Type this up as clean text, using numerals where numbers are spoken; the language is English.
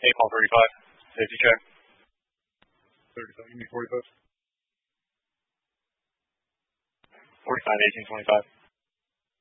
Hey, Paul 35. Safety check. 35, you mean 45? 45, 18, 25.